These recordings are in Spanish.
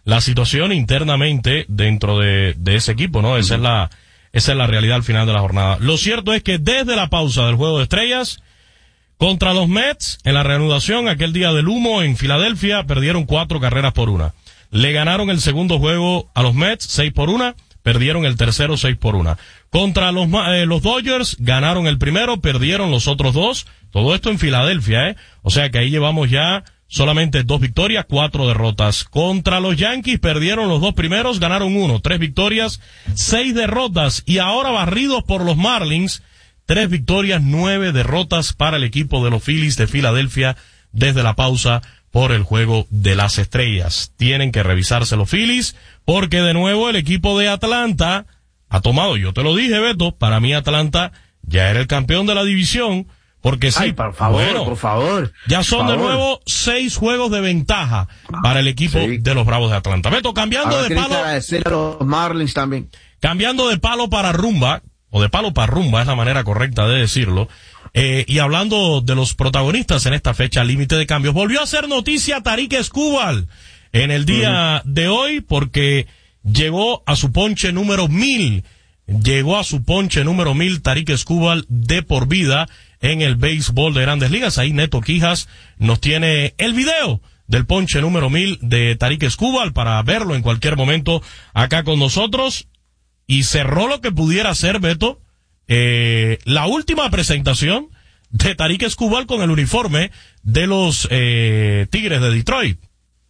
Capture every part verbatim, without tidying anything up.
la situación internamente dentro de, de ese equipo, ¿no? Esa es la, esa es la realidad al final de la jornada. Lo cierto es que desde la pausa del Juego de Estrellas, contra los Mets, en la reanudación, aquel día del humo en Filadelfia, perdieron cuatro carreras por una. Le ganaron el segundo juego a los Mets, seis por una, perdieron el tercero, seis por una. Contra los, eh, los Dodgers, ganaron el primero, perdieron los otros dos. Todo esto en Filadelfia, ¿eh? O sea que ahí llevamos ya solamente dos victorias, cuatro derrotas. Contra los Yankees, perdieron los dos primeros, ganaron uno, tres victorias, seis derrotas. Y ahora barridos por los Marlins, tres victorias, nueve derrotas para el equipo de los Phillies de Filadelfia desde la pausa por el Juego de las Estrellas. Tienen que revisarse los Phillies porque de nuevo el equipo de Atlanta ha tomado, yo te lo dije, Beto, para mí Atlanta ya era el campeón de la división, porque sí, Ay, por favor, bueno, por favor. ya son por de favor. nuevo seis juegos de ventaja para el equipo Sí. de los Bravos de Atlanta. Beto, cambiando Ahora de tienen palo, que agradecer a los Marlins también. cambiando de palo para rumba, o de palo para rumba es la manera correcta de decirlo, eh, y hablando de los protagonistas en esta fecha límite de cambios, volvió a ser noticia Tarik Skubal en el día uh-huh. de hoy porque llegó a su ponche número mil, llegó a su ponche número mil Tarik Skubal de por vida en el béisbol de Grandes Ligas. Ahí Neto Quijas nos tiene el video del ponche número mil de Tarik Skubal para verlo en cualquier momento acá con nosotros. Y cerró lo que pudiera ser, Beto, eh, la última presentación de Tarik Skubal con el uniforme de los eh, Tigres de Detroit.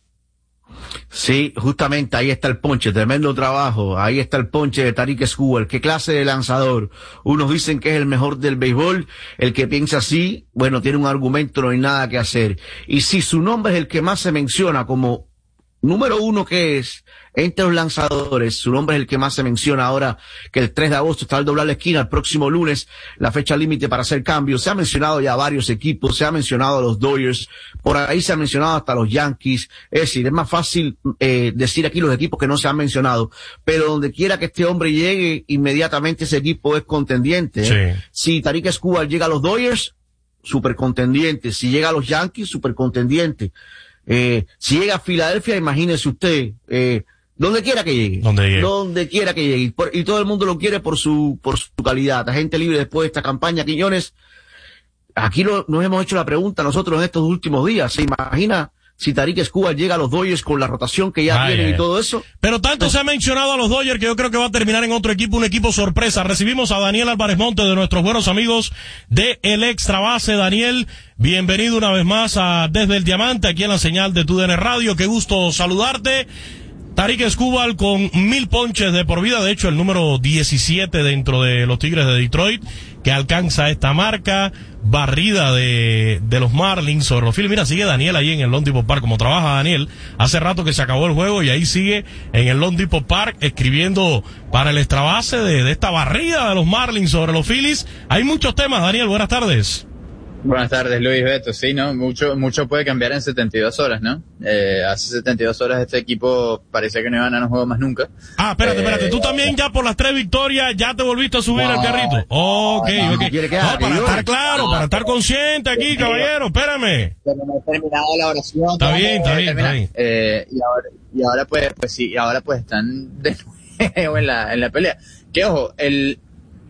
Sí, justamente ahí está el ponche, tremendo trabajo, ahí está el ponche de Tarik Skubal, qué clase de lanzador. Unos dicen que es el mejor del béisbol, el que piensa así, bueno, tiene un argumento, no hay nada que hacer. Y si su nombre es el que más se menciona como número uno que es entre los lanzadores, su nombre es el que más se menciona ahora que el tres de agosto está al doblar la esquina, el próximo lunes, la fecha límite para hacer cambios. Se ha mencionado ya varios equipos, se ha mencionado a los Dodgers, por ahí se ha mencionado hasta los Yankees. Es decir, es más fácil eh, decir aquí los equipos que no se han mencionado, pero donde quiera que este hombre llegue, inmediatamente ese equipo es contendiente. ¿eh? Sí. Si Tarik Skubal llega a los Dodgers, super contendiente. Si llega a los Yankees, super contendiente. Eh, si llega a Filadelfia, imagínese usted, eh, donde quiera que llegue, donde llegue, donde quiera que llegue, y, por, y todo el mundo lo quiere por su, por su calidad. Agente libre después de esta campaña, Quiñones, aquí lo, nos hemos hecho la pregunta nosotros en estos últimos días. ¿Se imagina si Tarik Skubal llega a los Dodgers con la rotación que ya ay, tienen ay. y todo eso? Pero tanto no. se ha mencionado a los Dodgers que yo creo que va a terminar en otro equipo, un equipo sorpresa. Recibimos a Daniel Álvarez Monte de nuestros buenos amigos de El Extra Base. Daniel, bienvenido una vez más a Desde el Diamante, aquí en la señal de T U D N Radio. Qué gusto saludarte. Tarik Skubal con mil ponches de por vida, de hecho el número diecisiete dentro de los Tigres de Detroit, que alcanza esta marca, barrida de, de los Marlins sobre los Phillies. Mira, sigue Daniel ahí en el Lone Depot Park, como trabaja Daniel, hace rato que se acabó el juego y ahí sigue en el Lone Depot Park escribiendo para el extra base de, de esta barrida de los Marlins sobre los Phillies. Hay muchos temas, Daniel, buenas tardes. Buenas tardes, Luis, Beto. Sí, ¿no? Mucho, mucho puede cambiar en setenta y dos horas, ¿no? Eh, hace setenta y dos horas este equipo parecía que no iba a ganar un juego más nunca. Ah, espérate, eh, espérate. Tú también ya por las tres victorias ya te volviste a subir no, al carrito. Ok, no, ok. ¿quiere que No, haga? para ¿Que estar yo? claro, para estar consciente aquí, caballero. Espérame. Pero no he terminado la oración. Está bien, está bien, está bien. Eh, y ahora, y ahora pues, pues sí, y ahora pues están de nuevo en la, en la pelea. Que ojo, el,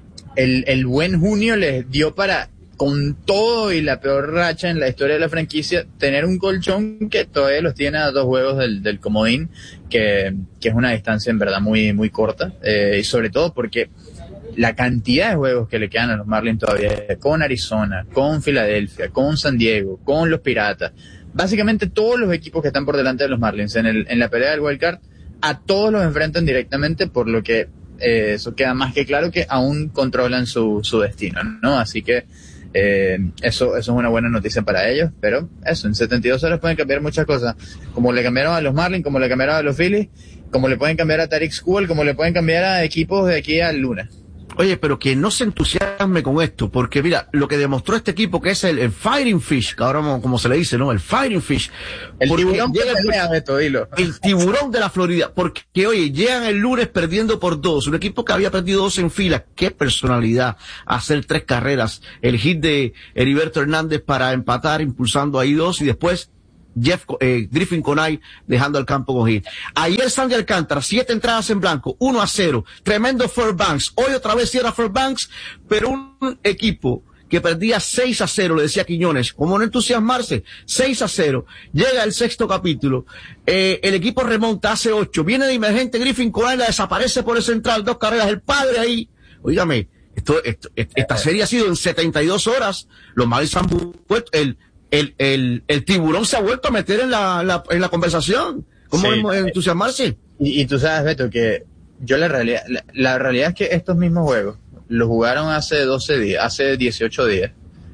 el, el buen junio les dio para, con todo y la peor racha en la historia de la franquicia, tener un colchón que todavía los tiene a dos juegos del, del comodín, que, que es una distancia en verdad muy, muy corta, eh, y sobre todo porque la cantidad de juegos que le quedan a los Marlins todavía, con Arizona, con Filadelfia, con San Diego, con los Piratas, básicamente todos los equipos que están por delante de los Marlins en, el, en la pelea del wild card, a todos los enfrentan directamente, por lo que eh, eso queda más que claro que aún controlan su, su destino, ¿no? Así que Eh, eso, eso es una buena noticia para ellos, pero eso, en setenta y dos horas pueden cambiar muchas cosas, como le cambiaron a los Marlins, como le cambiaron a los Phillies, como le pueden cambiar a Tarik Skubal, como le pueden cambiar a equipos de aquí al lunes. Oye, pero que no se entusiasme con esto, porque mira, lo que demostró este equipo que es el, el Fighting Fish, que ahora como se le dice, ¿no? El Fighting Fish. El Porque tiburón llega que pelea, el, Beto, dilo. el tiburón de la Florida, porque oye, llegan el lunes perdiendo por dos, un equipo que había perdido dos en fila, qué personalidad, hacer tres carreras, el hit de Heriberto Hernández para empatar, impulsando ahí dos, y después Jeff, eh, Griffin Conay dejando el campo con hit. Ayer Sandy Alcántara, siete entradas en blanco, uno a cero. Tremendo Fairbanks. Hoy otra vez cierra Fairbanks, pero un equipo que perdía seis a cero, le decía Quiñones, ¿cómo no entusiasmarse? seis a cero. Llega el sexto capítulo. Eh, el equipo remonta, hace ocho. Viene de emergente Griffin Conay, la desaparece por el central, dos carreras. El padre ahí. Óigame, esto, esto, esta serie ha sido en setenta y dos horas. Los Marlins han vuelto, el, el, el, el tiburón se ha vuelto a meter en la, la en la conversación. ¿Cómo sí. entusiasmarse? Y, y tú sabes, Beto, que yo la realidad, la, la realidad es que estos mismos juegos lo jugaron hace doce días, hace dieciocho días.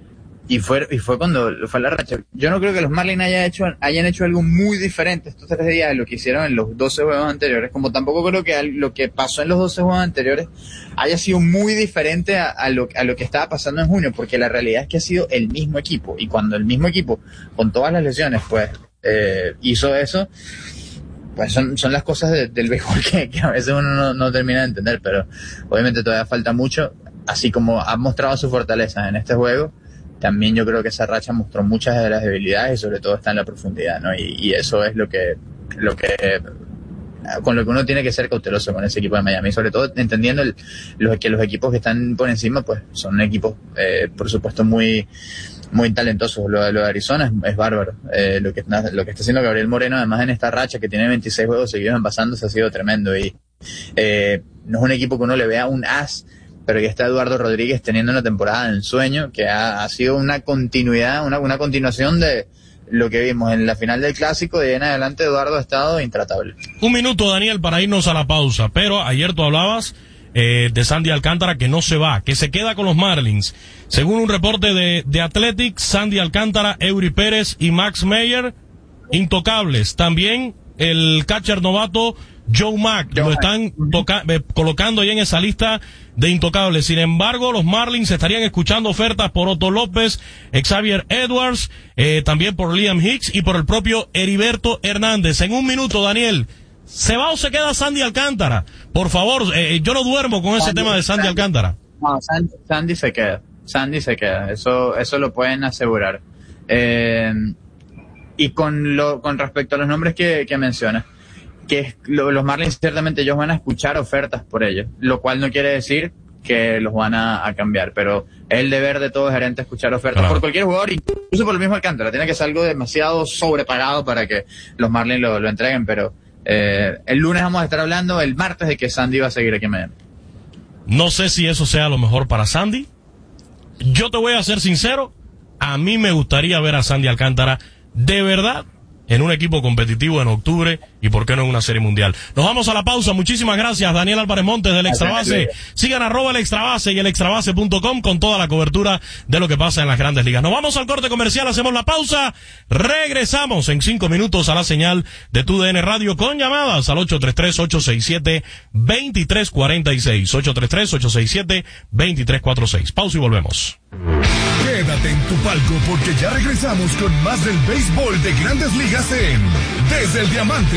Y fue, y fue cuando fue la racha. Yo no creo que los Marlins hayan hecho, hayan hecho algo muy diferente estos tres días de lo que hicieron en los doce juegos anteriores. Como tampoco creo que lo que pasó en los doce juegos anteriores haya sido muy diferente a, a lo, a lo que estaba pasando en junio, porque la realidad es que ha sido el mismo equipo. Y cuando el mismo equipo, con todas las lesiones, pues, eh, hizo eso, pues son, son las cosas de, del béisbol que, que a veces uno no, no termina de entender, pero obviamente todavía falta mucho. Así como ha mostrado sus fortalezas en este juego, también yo creo que esa racha mostró muchas de las debilidades y sobre todo está en la profundidad, ¿no? Y, y eso es lo que, lo que, con lo que uno tiene que ser cauteloso con ese equipo de Miami, sobre todo entendiendo el, los, que los equipos que están por encima, pues son equipos, eh, por supuesto, muy, muy talentosos. Lo, lo de Arizona es, es bárbaro. Eh, lo que, lo que está haciendo Gabriel Moreno, además en esta racha que tiene veintiséis juegos seguidos envasándose, ha sido tremendo. Y, eh, no es un equipo que uno le vea un as, pero ya está Eduardo Rodríguez teniendo una temporada de ensueño que ha, ha sido una continuidad, una, una continuación de lo que vimos en la final del Clásico. De ahí en adelante Eduardo ha estado intratable. Un minuto, Daniel, para irnos a la pausa, pero ayer tú hablabas eh, de Sandy Alcántara, que no se va, que se queda con los Marlins. Según un reporte de, de Athletics, Sandy Alcántara, Eury Pérez y Max Meyer, intocables. También el catcher novato Joe Mack, Joe lo están toca- eh, colocando ahí en esa lista de intocables. Sin embargo, los Marlins estarían escuchando ofertas por Otto López, Xavier Edwards, eh, también por Liam Hicks y por el propio Heriberto Hernández. En un minuto, Daniel, ¿se va o se queda Sandy Alcántara? Por favor, eh, yo no duermo con ese Sandy, tema de Sandy, Sandy Alcántara. No, Sandy, Sandy se queda. Sandy se queda. Eso, eso lo pueden asegurar. Eh, y con lo, con respecto a los nombres que, que mencionas, que lo, los Marlins ciertamente ellos van a escuchar ofertas por ellos, lo cual no quiere decir que los van a, a cambiar, pero es el deber de todo gerente escuchar ofertas claro. por cualquier jugador, incluso por el mismo Alcántara. Tiene que ser algo demasiado sobrepagado para que los Marlins lo, lo entreguen, pero eh, el lunes vamos a estar hablando, el martes, de que Sandy va a seguir aquí en Miami. No sé si eso sea lo mejor para Sandy. Yo te voy a ser sincero, a mí me gustaría ver a Sandy Alcántara de verdad en un equipo competitivo en octubre y por qué no en una serie mundial. Nos vamos a la pausa. Muchísimas gracias, Daniel Álvarez Montes del Extrabase. Sigan arroba el Extrabase y el extrabase punto com con toda la cobertura de lo que pasa en las grandes ligas. Nos vamos al corte comercial, hacemos la pausa, regresamos en cinco minutos a la señal de tu D N Radio con llamadas al ocho tres tres, ocho seis siete, dos tres cuatro seis, ocho tres tres, ocho seis siete, dos tres cuatro seis. Pausa y volvemos. Quédate en tu palco porque ya regresamos con más del béisbol de Grandes Ligas en Desde el Diamante.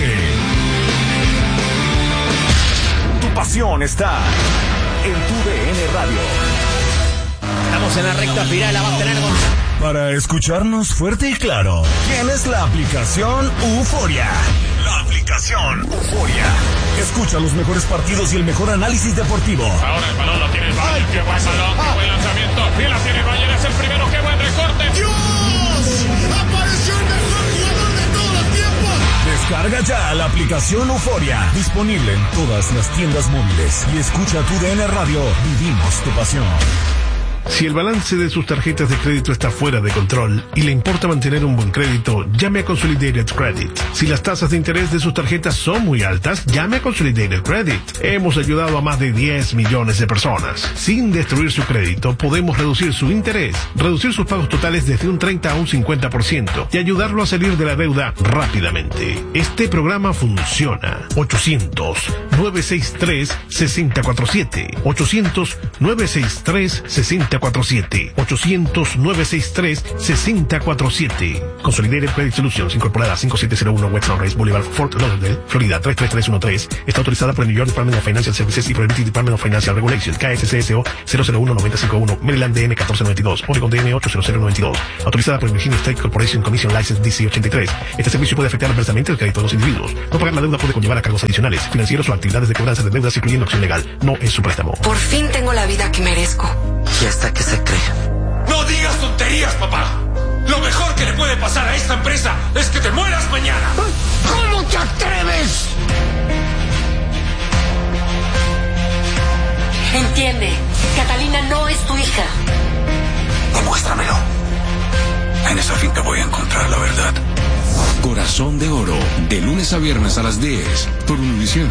Tu pasión está en tu D N Radio. Estamos en la recta final, la va a tener con... Para escucharnos fuerte y claro, tienes la aplicación Euforia. La aplicación Euforia. Escucha los mejores partidos y el mejor análisis deportivo. Ahora el balón lo tiene el Bayern. Qué buen balón, qué buen lanzamiento. Y la tiene el Bayern, es el primero. Qué buen recorte. ¡Dios! ¡Apareció el mejor jugador de todos los tiempos! Descarga ya la aplicación Euforia. Disponible en todas las tiendas móviles. Y escucha tu D N Radio. Vivimos tu pasión. Si el balance de sus tarjetas de crédito está fuera de control y le importa mantener un buen crédito, llame a Consolidated Credit. Si las tasas de interés de sus tarjetas son muy altas, llame a Consolidated Credit. Hemos ayudado a más de diez millones de personas. Sin destruir su crédito, podemos reducir su interés, reducir sus pagos totales desde un treinta a un cincuenta por ciento y ayudarlo a salir de la deuda rápidamente. Este programa funciona. ochocientos, nueve seis tres, seis cero cuatro siete. ochocientos, nueve seis tres, seis cero cuatro siete. ochocientos, nueve seis tres, seis cero cuatro siete. Consolidated Credit Solutions, incorporada cinco siete cero uno West Sunrise Boulevard, Fort Lauderdale, Florida tres tres tres uno tres. Está autorizada por el New York Department of Financial Services y por el Department of Financial Regulations, K S C S O cero cero uno nueve cinco uno, Maryland D M catorce noventa y dos, Oregon D M ocho cero cero noventa y dos. Autorizada por el Virginia State Corporation Commission License D C ochenta y tres. Este servicio puede afectar adversamente el crédito de los individuos. No pagar la deuda puede conllevar a cargos adicionales, financieros o actividades de cobranza de deudas, incluyendo acción legal. No es su préstamo. Por fin tengo la vida que merezco. ¿Y hasta qué se cree? ¡No digas tonterías, papá! Lo mejor que le puede pasar a esta empresa es que te mueras mañana. ¿Cómo te atreves? Entiende, Catalina no es tu hija. Demuéstramelo. En esa finca voy a encontrar la verdad. Corazón de Oro, de lunes a viernes a las diez, por Univisión.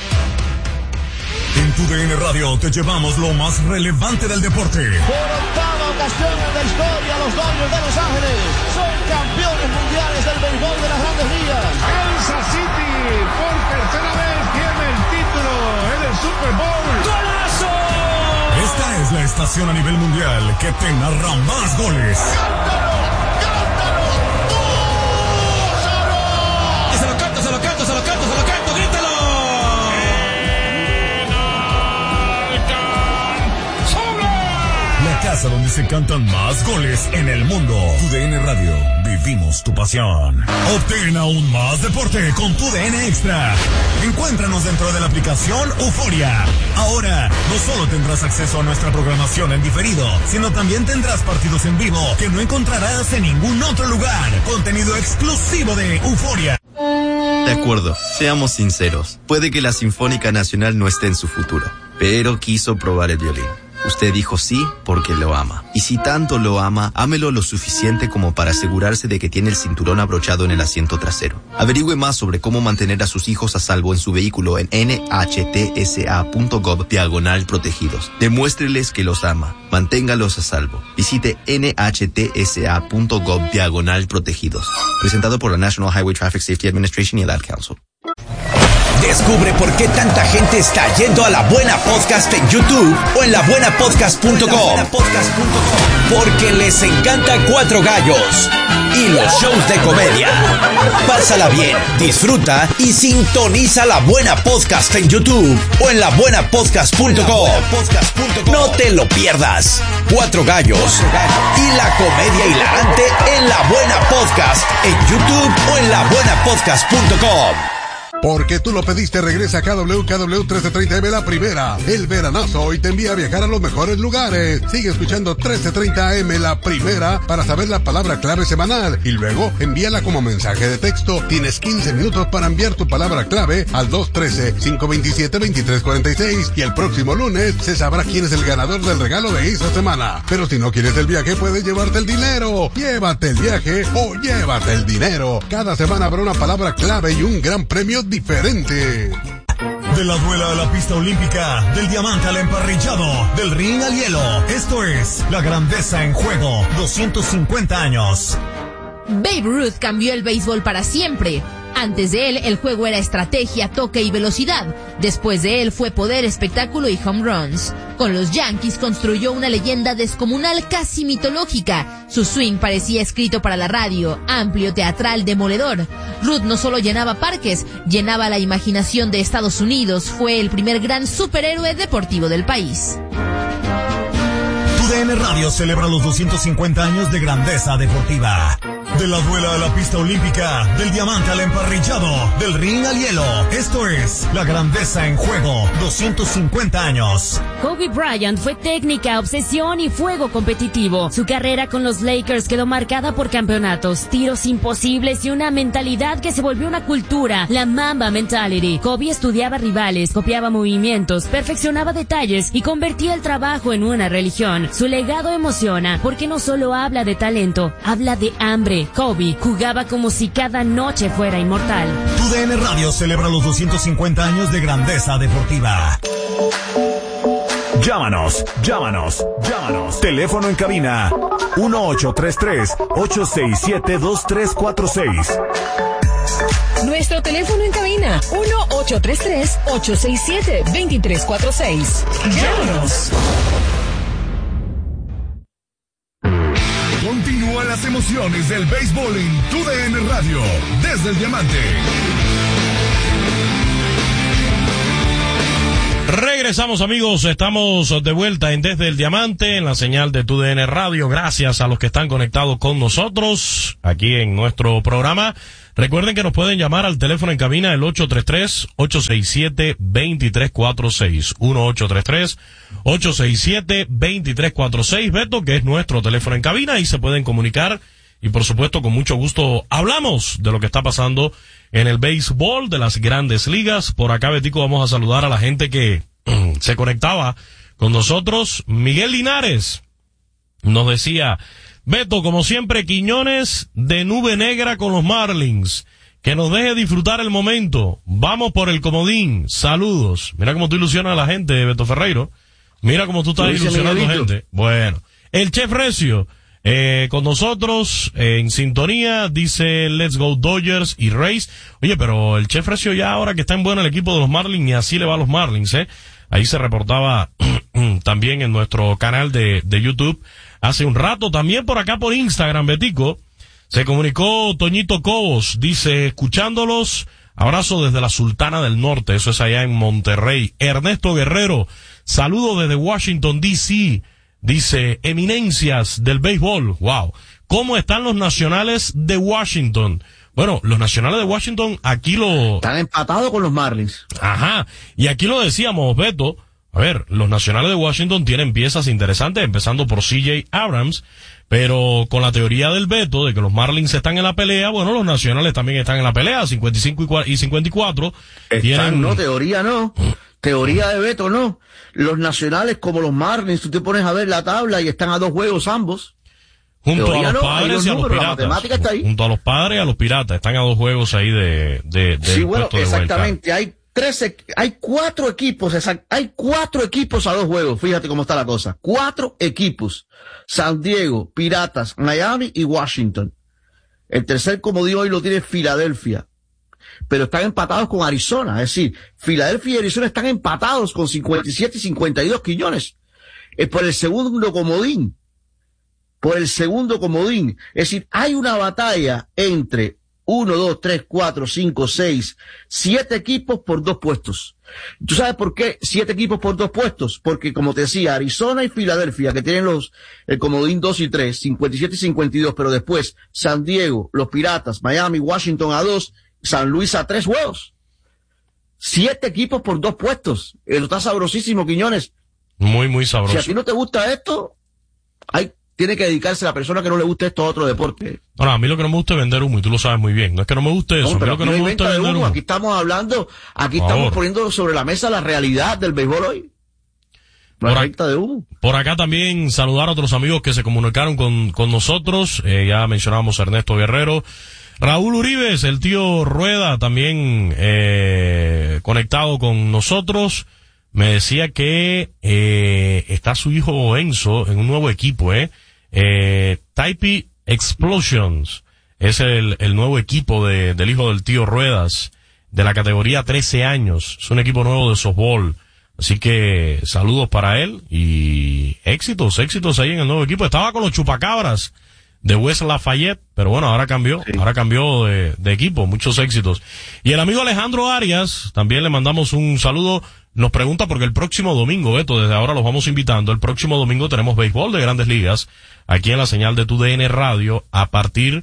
En tu D N Radio te llevamos lo más relevante del deporte. Por octava ocasión en la historia, los Dodgers de Los Ángeles son campeones mundiales del béisbol de las Grandes Ligas. Kansas City por tercera vez tiene el título en el Super Bowl. ¡Golazo! Esta es la estación a nivel mundial que te narra más goles. ¡Cántalo! ¡Cántalo! ¡Gózalo! Se lo canto, se lo canto, se lo canto, se lo canto, grítalo. La casa donde se cantan más goles en el mundo. Tu D N Radio, vivimos tu pasión. Obtén aún más deporte con Tu D N Extra. Encuéntranos dentro de la aplicación Euforia. Ahora, no solo tendrás acceso a nuestra programación en diferido, sino también tendrás partidos en vivo que no encontrarás en ningún otro lugar. Contenido exclusivo de Euforia. De acuerdo, seamos sinceros. Puede que la Sinfónica Nacional no esté en su futuro, pero quiso probar el violín. Usted dijo sí porque lo ama. Y si tanto lo ama, ámelo lo suficiente como para asegurarse de que tiene el cinturón abrochado en el asiento trasero. Averigüe más sobre cómo mantener a sus hijos a salvo en su vehículo en nhtsa.gov diagonal protegidos. Demuéstreles que los ama. Manténgalos a salvo. Visite nhtsa.gov diagonal protegidos. Presentado por la National Highway Traffic Safety Administration y el Ad Council. Descubre por qué tanta gente está yendo a La Buena Podcast en YouTube o en la buena podcast punto com. Porque les encanta Cuatro Gallos y los shows de comedia. Pásala bien, disfruta y sintoniza La Buena Podcast en YouTube o en la buena podcast punto com. No te lo pierdas. Cuatro Gallos y la comedia hilarante en La Buena Podcast en YouTube o en la buena podcast punto com. Porque tú lo pediste, regresa a K W K W trece treinta M La Primera. El veranazo hoy te envía a viajar a los mejores lugares. Sigue escuchando trece treinta M La Primera para saber la palabra clave semanal y luego envíala como mensaje de texto. Tienes quince minutos para enviar tu palabra clave al dos uno tres, cinco dos siete, dos tres cuatro seis y el próximo lunes se sabrá quién es el ganador del regalo de esta semana. Pero si no quieres el viaje, puedes llevarte el dinero. Llévate el viaje o llévate el dinero. Cada semana habrá una palabra clave y un gran premio diferente. De la duela a la pista olímpica, del diamante al emparrillado, del ring al hielo. Esto es La Grandeza en Juego, doscientos cincuenta años. Babe Ruth cambió el béisbol para siempre. Antes de él, el juego era estrategia, toque y velocidad. Después de él fue poder, espectáculo y home runs. Con los Yankees construyó una leyenda descomunal, casi mitológica. Su swing parecía escrito para la radio, amplio, teatral, demoledor. Ruth no solo llenaba parques, llenaba la imaginación de Estados Unidos. Fue el primer gran superhéroe deportivo del país. Tu D N Radio celebra los doscientos cincuenta años de grandeza deportiva. De la duela a la pista olímpica, del diamante al emparrillado, del ring al hielo. Esto es La Grandeza en Juego, doscientos cincuenta años. Kobe Bryant fue técnica, obsesión y fuego competitivo. Su carrera con los Lakers quedó marcada por campeonatos, tiros imposibles y una mentalidad que se volvió una cultura, la Mamba Mentality. Kobe estudiaba rivales, copiaba movimientos, perfeccionaba detalles y convertía el trabajo en una religión. Su legado emociona porque no solo habla de talento, habla de hambre. Kobe jugaba como si cada noche fuera inmortal. Tu D N Radio celebra los doscientos cincuenta años de grandeza deportiva. Llámanos, llámanos, llámanos. Teléfono en cabina uno ocho tres tres, ocho seis siete, dos tres cuatro seis. Nuestro teléfono en cabina uno ocho tres tres, ocho seis siete, dos tres cuatro seis. Llámanos. emociones del béisbol en tu D N Radio, desde el Diamante. Regresamos, amigos, estamos de vuelta en Desde el Diamante, en la señal de tu D N Radio. Gracias a los que están conectados con nosotros aquí en nuestro programa. Recuerden que nos pueden llamar al teléfono en cabina el ocho tres tres, ocho seis siete, dos tres cuatro seis, uno ocho tres tres, ocho seis siete, dos tres cuatro seis, Beto, que es nuestro teléfono en cabina, y se pueden comunicar y por supuesto con mucho gusto hablamos de lo que está pasando en el béisbol de las grandes ligas. Por acá, Betico, vamos a saludar a la gente que se conectaba con nosotros. Miguel Linares nos decía: Beto, como siempre, Quiñones de nube negra con los Marlins. Que nos deje disfrutar el momento. Vamos por el comodín. Saludos. Mira cómo tú ilusionas a la gente, Beto Ferreiro. Mira cómo tú estás ilusionando a gente. Bueno, el Chef Recio, eh, con nosotros, eh, en sintonía, dice Let's Go Dodgers y Rays. Oye, pero el Chef Recio ya ahora que está en bueno el equipo de los Marlins, y así le va a los Marlins, eh. Ahí se reportaba también en nuestro canal de, de YouTube hace un rato. También por acá por Instagram, Betico, se comunicó Toñito Cobos, dice, escuchándolos, abrazo desde la Sultana del Norte, eso es allá en Monterrey. Ernesto Guerrero, saludo desde Washington, D C, dice, eminencias del béisbol. Wow. ¿Cómo están los Nacionales de Washington? Bueno, los Nacionales de Washington aquí lo... Están empatados con los Marlins. Ajá. Y aquí lo decíamos, Beto. A ver, los Nacionales de Washington tienen piezas interesantes, empezando por C J Abrams, pero con la teoría del Beto de que los Marlins están en la pelea, bueno, los Nacionales también están en la pelea, cincuenta y cinco y cincuenta y cuatro. Están, tienen... no, teoría no. Teoría de Beto no. Los Nacionales como los Marlins, tú te pones a ver la tabla y están a dos juegos ambos. Junto teoría a los no, Padres y a los números, Piratas. La matemática está ahí. Junto a los Padres y a los Piratas. Están a dos juegos ahí de... de, de sí, bueno, de exactamente. Hay trece, hay cuatro equipos, hay cuatro equipos a dos juegos. Fíjate cómo está la cosa. Cuatro equipos. San Diego, Piratas, Miami y Washington. El tercer comodín hoy lo tiene Filadelfia. Pero están empatados con Arizona. Es decir, Filadelfia y Arizona están empatados con cincuenta y siete y cincuenta y dos Quiñones. Es por el segundo comodín. Por el segundo comodín. Es decir, hay una batalla entre uno, dos, tres, cuatro, cinco, seis, siete equipos por dos puestos. ¿Tú sabes por qué siete equipos por dos puestos? Porque, como te decía, Arizona y Filadelfia, que tienen los el comodín dos y tres, cincuenta y siete y cincuenta y dos, pero después San Diego, los Piratas, Miami, Washington a dos, San Luis a tres juegos. Siete equipos por dos puestos. Eso está sabrosísimo, Quiñones. Muy, muy sabroso. Si a ti no te gusta esto, hay tiene que dedicarse a la persona que no le guste esto a otro deporte. Bueno, a mí lo que no me gusta es vender humo, y tú lo sabes muy bien. No es que no me guste eso, no, pero a mí lo que no me gusta es vender humo. Aquí estamos hablando, aquí Por estamos favor. poniendo sobre la mesa la realidad del béisbol hoy. La por, venta de humo. Por acá también saludar a otros amigos que se comunicaron con, con nosotros. Eh, ya mencionábamos a Ernesto Guerrero. Raúl Uribes, el tío Rueda, también eh, conectado con nosotros. Me decía que eh, está su hijo Enzo en un nuevo equipo, ¿eh? Eh, Taipei Explosions es el, el nuevo equipo de, del hijo del tío Ruedas, de la categoría trece años. Es un equipo nuevo de softball. Así que saludos para él y éxitos, éxitos ahí en el nuevo equipo. Estaba con los Chupacabras de West Lafayette, pero bueno, ahora cambió, sí. ahora cambió de, de equipo. Muchos éxitos. Y el amigo Alejandro Arias, también le mandamos un saludo. Nos pregunta porque el próximo domingo, Beto, desde ahora los vamos invitando, el próximo domingo tenemos béisbol de Grandes Ligas, aquí en la señal de tu D N Radio, a partir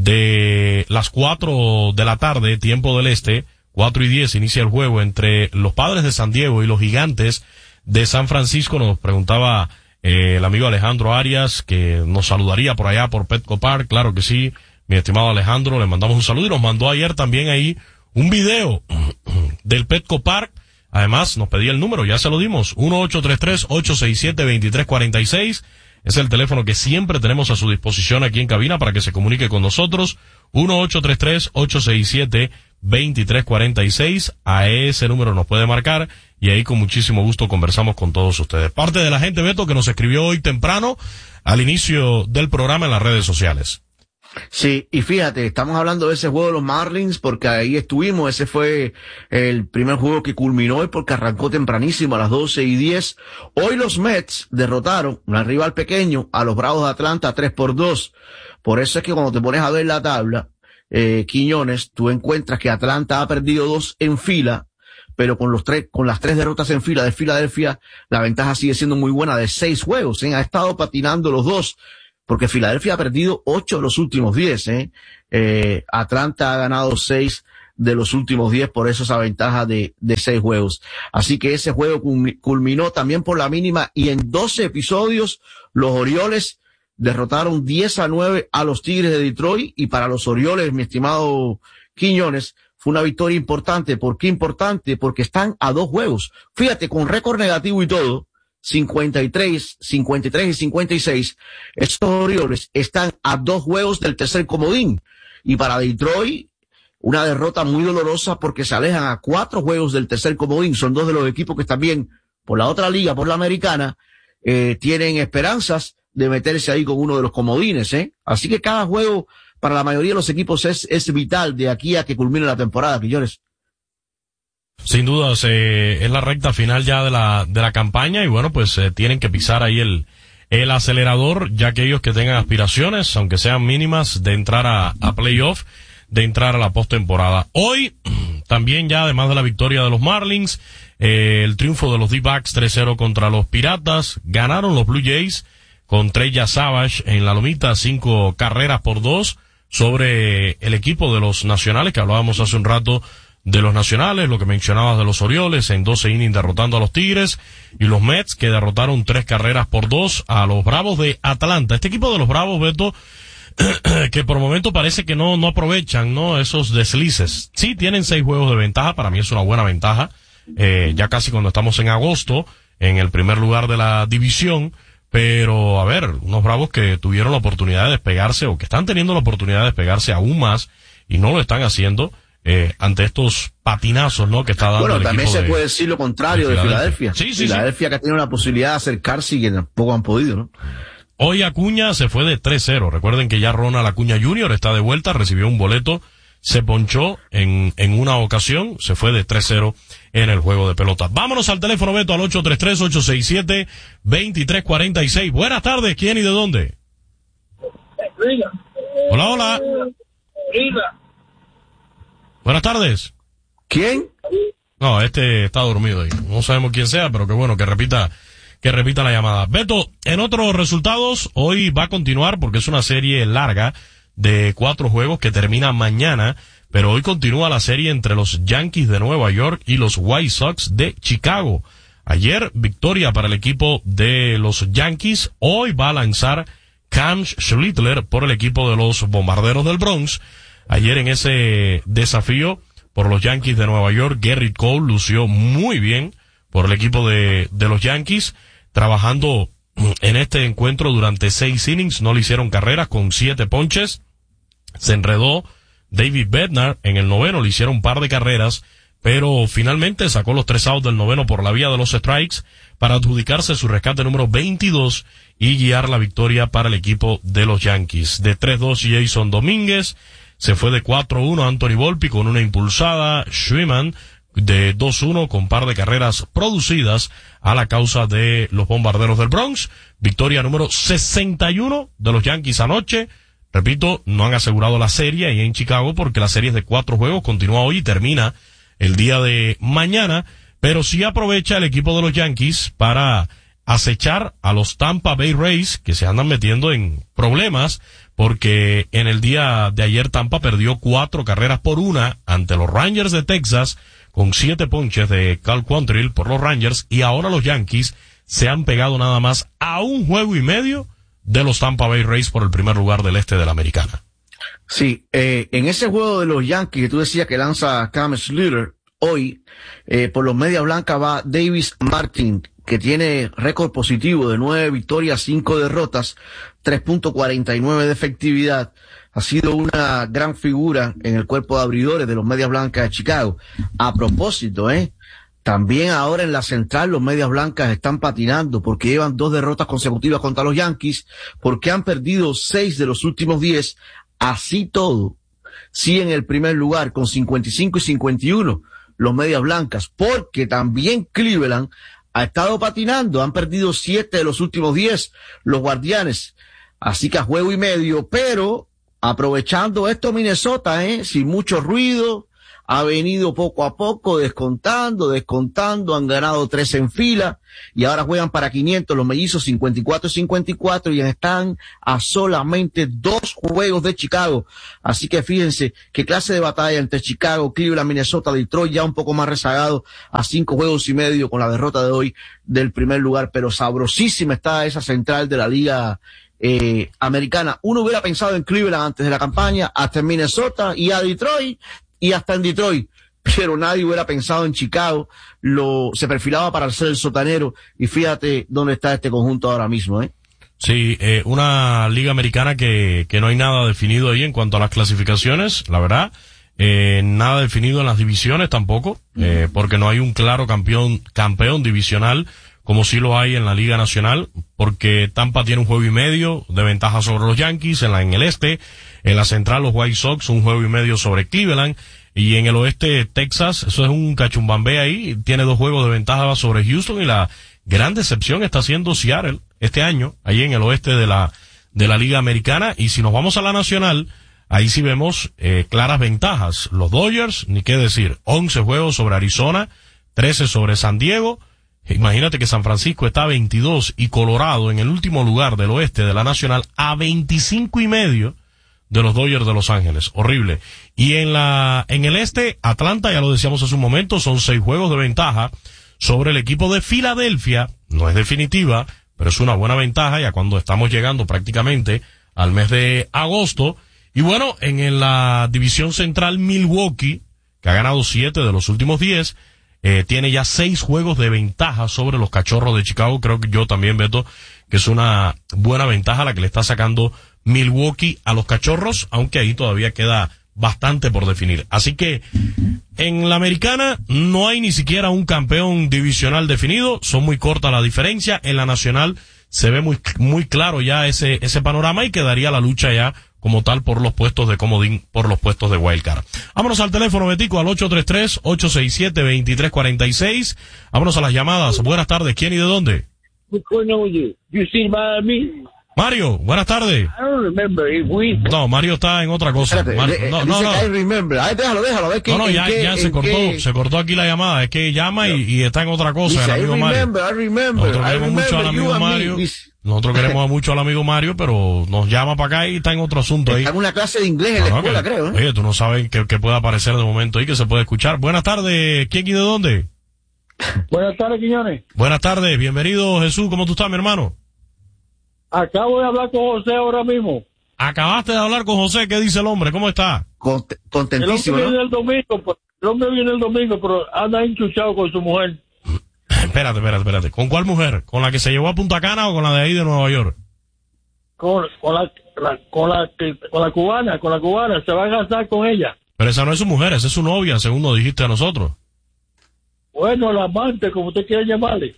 de las cuatro de la tarde, tiempo del este, cuatro y diez, inicia el juego entre los Padres de San Diego y los Gigantes de San Francisco. Nos preguntaba eh, el amigo Alejandro Arias, que nos saludaría por allá por Petco Park. Claro que sí, mi estimado Alejandro, le mandamos un saludo y nos mandó ayer también ahí un video del Petco Park. Además, nos pedía el número, ya se lo dimos, uno ocho tres tres, ocho seis siete, dos tres cuatro seis. Es el teléfono que siempre tenemos a su disposición aquí en cabina para que se comunique con nosotros. uno ocho tres tres, ocho seis siete, dos tres cuatro seis. A ese número nos puede marcar y ahí con muchísimo gusto conversamos con todos ustedes. Parte de la gente, Beto, que nos escribió hoy temprano al inicio del programa en las redes sociales. Sí, y fíjate, estamos hablando de ese juego de los Marlins porque ahí estuvimos, ese fue el primer juego que culminó hoy porque arrancó tempranísimo a las doce y diez. Hoy los Mets derrotaron al rival pequeño, a los Bravos de Atlanta, tres por dos. Por eso es que cuando te pones a ver la tabla, eh, Quiñones, tú encuentras que Atlanta ha perdido dos en fila, pero con los tres, con las tres derrotas en fila de Filadelfia, la ventaja sigue siendo muy buena de seis juegos, ¿eh? Ha estado patinando los dos. Porque Filadelfia ha perdido ocho de los últimos diez, ¿eh? eh Atlanta ha ganado seis de los últimos diez, por eso esa ventaja de, de seis juegos. Así que ese juego culminó también por la mínima y en doce episodios los Orioles derrotaron diez a nueve a los Tigres de Detroit y para los Orioles, mi estimado Quiñones, fue una victoria importante. ¿Por qué importante? Porque están a dos juegos. Fíjate, con récord negativo y todo, cincuenta y tres, cincuenta y tres y cincuenta y seis, estos Orioles están a dos juegos del tercer comodín. Y para Detroit, una derrota muy dolorosa porque se alejan a cuatro juegos del tercer comodín. Son dos de los equipos que también, por la otra liga, por la americana, eh, tienen esperanzas de meterse ahí con uno de los comodines, ¿eh? Así que cada juego, para la mayoría de los equipos, es, es vital de aquí a que culmine la temporada, Quiñones. Sin duda, eh, es la recta final ya de la de la campaña y bueno, pues eh, tienen que pisar ahí el el acelerador, ya que ellos que tengan aspiraciones, aunque sean mínimas, de entrar a, a playoff, de entrar a la postemporada. Hoy, también ya además de la victoria de los Marlins, eh, el triunfo de los D-backs tres cero contra los Piratas, ganaron los Blue Jays con Trey Savage en la lomita, cinco carreras por dos sobre el equipo de los Nacionales, que hablábamos hace un rato de los Nacionales, lo que mencionabas de los Orioles en doce innings derrotando a los Tigres, y los Mets que derrotaron tres carreras por dos a los Bravos de Atlanta. Este equipo de los Bravos, Beto, que por momento parece que no no aprovechan no esos deslices. Sí, tienen seis juegos de ventaja, para mí es una buena ventaja, eh, ya casi cuando estamos en agosto, en el primer lugar de la división, pero a ver, unos Bravos que tuvieron la oportunidad de despegarse, o que están teniendo la oportunidad de despegarse aún más, y no lo están haciendo, Eh, ante estos patinazos, ¿no? Que está dando bueno, el también equipo se de, puede decir lo contrario de Filadelfia. Sí, sí, Filadelfia sí. que ha tenido la posibilidad de acercarse y que tampoco han podido, ¿no? Hoy Acuña se fue de tres cero. Recuerden que ya Ronald Acuña junior está de vuelta, recibió un boleto, se ponchó en, en una ocasión, se fue de tres cero en el juego de pelota. Vámonos al teléfono, Beto, al ocho tres tres, ocho seis siete, dos tres cuatro seis. Buenas tardes, ¿quién y de dónde? Hola, hola. Buenas tardes. ¿Quién? No, este está dormido ahí. No sabemos quién sea, pero que bueno, que repita, que repita la llamada. Beto, en otros resultados, hoy va a continuar porque es una serie larga de cuatro juegos que termina mañana, pero hoy continúa la serie entre los Yankees de Nueva York y los White Sox de Chicago. Ayer, victoria para el equipo de los Yankees. Hoy va a lanzar Cam Schlittler por el equipo de los Bombarderos del Bronx. Ayer en ese desafío por los Yankees de Nueva York, Gerrit Cole lució muy bien por el equipo de, de los Yankees, trabajando en este encuentro durante seis innings, no le hicieron carreras con siete ponches, se enredó David Bednar en el noveno, le hicieron un par de carreras, pero finalmente sacó los tres outs del noveno por la vía de los strikes para adjudicarse su rescate número veintidós y guiar la victoria para el equipo de los Yankees. De tres dos Jason Domínguez, se fue de cuatro uno Anthony Volpi con una impulsada, Schwiman de dos uno con par de carreras producidas a la causa de los Bombarderos del Bronx. Victoria número sesenta y uno de los Yankees anoche. Repito, no han asegurado la serie ahí en Chicago porque la serie es de cuatro juegos, continúa hoy y termina el día de mañana, pero sí aprovecha el equipo de los Yankees para acechar a los Tampa Bay Rays, que se andan metiendo en problemas, porque en el día de ayer Tampa perdió cuatro carreras por una ante los Rangers de Texas, con siete ponches de Cal Quantrill por los Rangers, y ahora los Yankees se han pegado nada más a un juego y medio de los Tampa Bay Rays por el primer lugar del este de la Americana. Sí, eh, en ese juego de los Yankees que tú decías que lanza Cam Schlittler, hoy, eh, por los Medias Blancas va Davis Martin, que tiene récord positivo de nueve victorias, cinco derrotas, tres punto cuarenta y nueve de efectividad. Ha sido una gran figura en el cuerpo de abridores de los Medias Blancas de Chicago. A propósito, eh, también ahora en la central los Medias Blancas están patinando porque llevan dos derrotas consecutivas contra los Yankees, porque han perdido seis de los últimos diez Así todo, sí en el primer lugar con cincuenta y cinco y cincuenta y uno los Medias Blancas, porque también Cleveland ha estado patinando, han perdido siete de los últimos diez los Guardianes, así que a juego y medio, pero aprovechando esto Minnesota, eh, sin mucho ruido, ha venido poco a poco descontando, descontando, han ganado tres en fila y ahora juegan para quinientos los mellizos cincuenta y cuatro y cincuenta y cuatro y están a solamente dos juegos de Chicago. Así que fíjense qué clase de batalla entre Chicago, Cleveland, Minnesota, Detroit, ya un poco más rezagado a cinco juegos y medio con la derrota de hoy del primer lugar, pero sabrosísima está esa central de la liga eh, americana. Uno hubiera pensado en Cleveland antes de la campaña, hasta en Minnesota y a Detroit, y hasta en Detroit, pero nadie hubiera pensado en Chicago, lo se perfilaba para ser el sotanero, y fíjate dónde está este conjunto ahora mismo, ¿eh? Sí, eh, una liga americana que, que no hay nada definido ahí en cuanto a las clasificaciones, la verdad, eh, nada definido en las divisiones tampoco, eh, porque no hay un claro campeón, campeón divisional, como sí lo hay en la Liga Nacional, porque Tampa tiene un juego y medio de ventaja sobre los Yankees en la, en el este, en la central los White Sox un juego y medio sobre Cleveland, y en el oeste Texas, eso es un cachumbambé ahí, tiene dos juegos de ventaja sobre Houston, y la gran decepción está siendo Seattle este año, ahí en el oeste de la, de la Liga Americana, y si nos vamos a la Nacional, ahí sí vemos, eh, claras ventajas. Los Dodgers, ni qué decir, once juegos sobre Arizona, trece sobre San Diego. Imagínate que San Francisco está a veintidós y Colorado en el último lugar del oeste de la Nacional a veinticinco y medio de los Dodgers de Los Ángeles. Horrible. Y en la, en el este, Atlanta, ya lo decíamos hace un momento, son seis juegos de ventaja sobre el equipo de Filadelfia. No es definitiva, pero es una buena ventaja ya cuando estamos llegando prácticamente al mes de agosto. Y bueno, en la división central, Milwaukee, que ha ganado siete de los últimos diez, Eh, tiene ya seis juegos de ventaja sobre los Cachorros de Chicago. Creo que yo también, Beto, que es una buena ventaja la que le está sacando Milwaukee a los Cachorros, aunque ahí todavía queda bastante por definir. Así que en la Americana no hay ni siquiera un campeón divisional definido, son muy cortas la diferencia. En la Nacional se ve muy muy claro ya ese ese panorama y quedaría la lucha ya como tal por los puestos de comodín, por los puestos de wildcard. Vámonos al teléfono, Betico, al ocho tres tres, ocho seis siete, dos tres cuatro seis. Vámonos a las llamadas. Buenas tardes. ¿Quién y de dónde? Mario, buenas tardes. No, Mario está en otra cosa. Espérate, Mario, de, no, dice no, no. que I remember. Ay, déjalo, déjalo. A ver qué, No, no, en ya, qué, ya se cortó, qué... se cortó aquí la llamada. Es que llama y, y está en otra cosa, Dice, el amigo I remember, Mario. I remember, Nosotros I queremos mucho al remember amigo you and Mario. me. Nosotros queremos mucho al amigo Mario, pero nos llama para acá y está en otro asunto ahí. Está en una clase de inglés en la No, no, escuela, que- creo, ¿eh? Oye, tú no sabes que, que puede aparecer de momento ahí, que se puede escuchar. Buenas tardes, ¿quién y de dónde? Buenas tardes, Quiñones. Buenas tardes, bienvenido Jesús, ¿cómo tú estás, mi hermano? Acabo de hablar con José ahora mismo. Acabaste de hablar con José, ¿qué dice el hombre? ¿Cómo está? Cont El contentísimo, hombre ¿no? viene el domingo, pues, el hombre viene el domingo, pero anda enchuchado con su mujer. Espérate, espérate, espérate. ¿Con cuál mujer? ¿Con la que se llevó a Punta Cana o con la de ahí de Nueva York? Con, con, la, la- con, la, que- con la cubana, con la cubana, se va a casar con ella. Pero esa no es su mujer, esa es su novia, según nos dijiste a nosotros. Bueno, la amante, como usted quiera llamarle.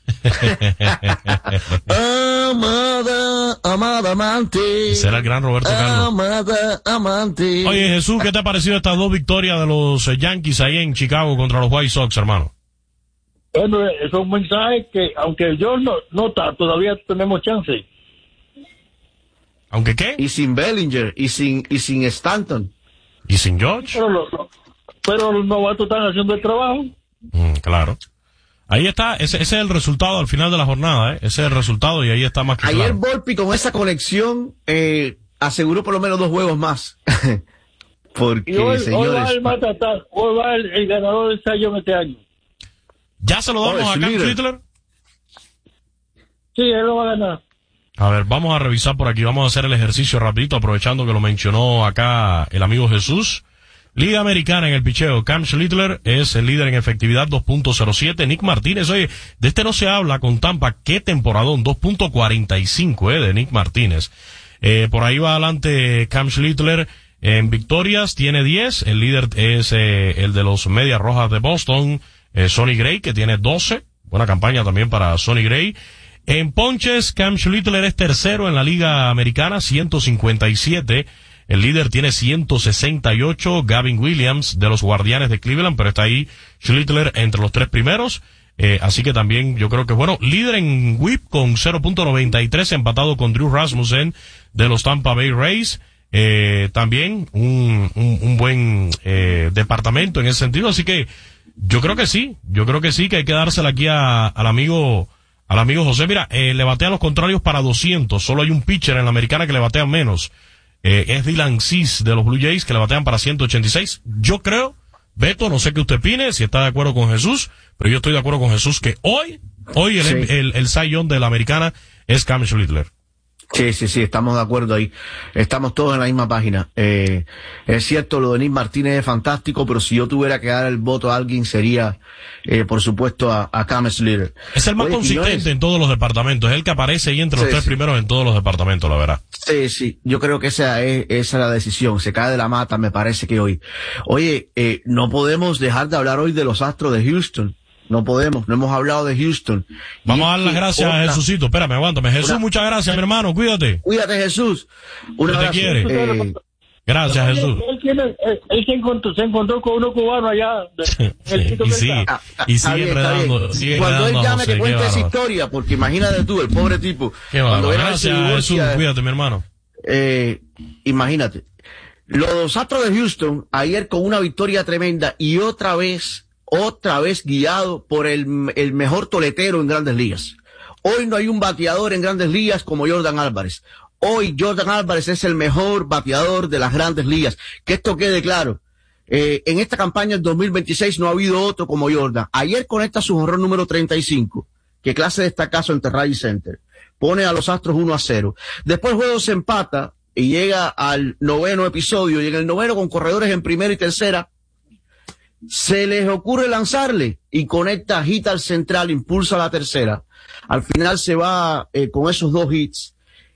Amada, amada amante. Ese era el gran Roberto Carlos. Amada amante. Oye, Jesús, ¿qué te ha parecido estas dos victorias de los eh, Yankees ahí en Chicago contra los White Sox, hermano? Bueno, es un mensaje que, aunque yo no, no está, todavía tenemos chance. ¿Aunque qué? Y sin Bellinger, y sin, y sin Stanton. ¿Y sin George? Pero los, pero los novatos están haciendo el trabajo. Mm, claro. Ahí está, ese, ese es el resultado al final de la jornada, ¿eh? Ese es el resultado y ahí está más que Ayer claro. Volpi con esa conexión eh, aseguró por lo menos dos juegos más. Porque, Y hoy, hoy señores... va el matatán, hoy va el, el ganador del Sayón este año. ¿Ya se lo damos Oh, a es Cam líder. Schlittler? Sí, él lo va a ganar. A ver, vamos a revisar por aquí, vamos a hacer el ejercicio rapidito, aprovechando que lo mencionó acá el amigo Jesús. Liga Americana en el picheo, Cam Schlittler es el líder en efectividad, dos punto cero siete. Nick Martínez, oye, de este no se habla con Tampa, qué temporadón, dos punto cuarenta y cinco, eh, de Nick Martínez. Eh, por ahí va adelante Cam Schlittler en victorias, tiene diez, el líder es eh, el de los Medias Rojas de Boston, eh, Sonny Gray, que tiene doce, buena campaña también para Sonny Gray. En ponches, Cam Schlittler es tercero en la Liga Americana, ciento cincuenta y siete. El líder tiene ciento sesenta y ocho, Gavin Williams de los Guardianes de Cleveland, pero está ahí Schlittler entre los tres primeros. Eh, así que también yo creo que bueno, líder en whip con cero punto noventa y tres, empatado con Drew Rasmussen de los Tampa Bay Rays. Eh, también un, un, un buen eh, departamento en ese sentido, así que yo creo que sí, yo creo que sí, que hay que dársela aquí a, al amigo, al amigo José. Mira, eh, le batean los contrarios para doscientos, solo hay un pitcher en la americana que le batean menos, eh, es Dylan Cease de los Blue Jays, que le batean para ciento ochenta y seis. Yo creo, Beto, no sé qué usted opine, si está de acuerdo con Jesús, pero yo estoy de acuerdo con Jesús que hoy, hoy el, Sí. el, el, el Cy Young de la americana es Cam Schlittler. Sí, sí, sí, estamos de acuerdo ahí. Estamos todos en la misma página. Eh, es cierto, lo de Nick Martínez es fantástico, pero si yo tuviera que dar el voto a alguien sería, eh, por supuesto, a, a Cam Schlittler. Es el más Oye, consistente Quiñones, en todos los departamentos, es el que aparece ahí entre los Sí, tres sí. primeros en todos los departamentos, la verdad. Sí, sí, yo creo que esa es, esa es la decisión. Se cae de la mata, me parece que hoy. Oye, eh, no podemos dejar de hablar hoy de los Astros de Houston. No podemos, no hemos hablado de Houston. Vamos Y a dar es las que gracias otra- a Jesucito. Espérame, aguántame. Jesús, Una- muchas gracias, mi hermano. Cuídate. Cuídate, Jesús. Un Que te abrazo. quiere. Eh, Gracias, Jesús. Él, tiene, él, él se, encontró, se encontró con uno cubano allá. de- el Tito Y Beltrán. sigue, ah, ah, y está sigue bien, está enredando, bien. sigue Cuando él enredando a llame José. que cuente Qué esa bárbaro. historia, porque imagínate tú, el pobre tipo. Qué Cuando bárbaro. él se Gracias, Jesús. divorcia, Cuídate, mi hermano. eh, imagínate. Los Astros de Houston, ayer con una victoria tremenda y otra vez, otra vez guiado por el, el mejor toletero en Grandes Ligas. Hoy no hay un bateador en Grandes Ligas como Jordan Álvarez. Hoy Jordan Álvarez es el mejor bateador de las Grandes Ligas. Que esto quede claro. Eh, en esta campaña del dos mil veintiséis no ha habido otro como Jordan. Ayer conecta su jonrón número treinta y cinco. Que clase de destacazo ante Raleigh Center. Pone a los Astros uno a cero. Después el juego se empata y llega al noveno episodio. Y en el noveno, con corredores en primera y tercera, se les ocurre lanzarle y conecta, agita al central, impulsa a la tercera. Al final se va eh, con esos dos hits.